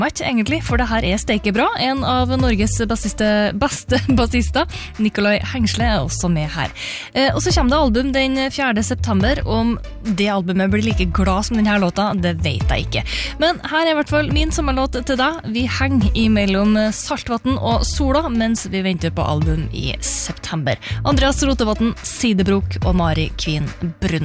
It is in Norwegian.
meg ikke egentlig, for det her steike bra. En av Norges beste bassister, Nikolai Hengsle, også med her. Og så kommer det album den 4. september. Om det albumet blir like glad som denne låta, det vet jeg ikke. Men her I hvert fall min sommerlåt til deg. Vi henger mellom Saltvatn og Sola, mens vi venter på album I september. Andreas Rotevatn, Sidebrok og Mari Kvin Brun.